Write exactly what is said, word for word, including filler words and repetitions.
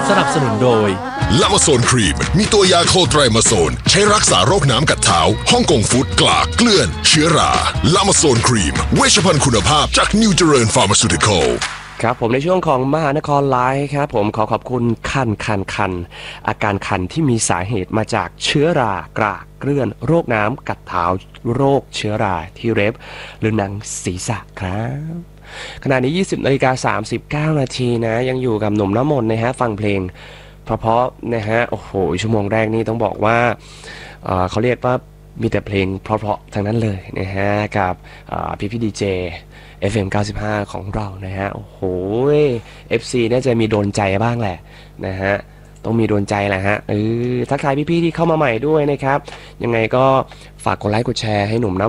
สนับสนุนโดยลามาโซนครีมมีตัวยาโคไตรมาโซนใช้รักษาโรคน้ำกัดเท้าฮ่องกงฟู้ดกลากเกลื่อนเชื้อราลามาโซนครีมเวชภัณฑ์คุณภาพจากนิวเจริญฟาร์มาซูติคอลครับผมในช่วงของมหานครไลฟ์ครับผมขอขอบคุณคันคันคันอาการคันที่มีสาเหตุมาจากเชื้อรากรากเกลื่อนโรคน้ำกัดเท้าโรคเชื้อราที่เล็บหรือหนังศีรษะครับขณะนี้ ยี่สิบนาฬิกาสามสิบเก้านาทีนะยังอยู่กับหนุ่มน้ำมนต์นะฮะฟังเพลงเพราะๆนะฮะโอ้โหชั่วโมงแรกนี่ต้องบอกว่าเอ่อเขาเรียกว่ามีแต่เพลงเพราะๆทั้งนั้นเลยนะฮะกับพี่พี่ดีเจ เอฟ เอ็ม เก้าสิบห้าของเรานะฮะโอ้โห เอฟ ซี น่าจะมีโดนใจบ้างแหละนะฮะต้องมีโดนใจแหละฮะเออทักทายพี่ๆที่เข้ามาใหม่ด้วยนะครับยังไงก็ฝากกดไลค์กดแชร์ให้หนุ่มน้